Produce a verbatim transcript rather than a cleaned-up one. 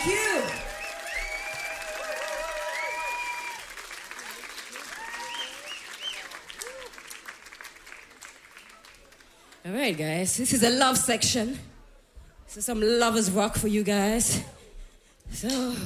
Thank you. All right, guys. This is a love section. This is some lovers rock for you guys. So...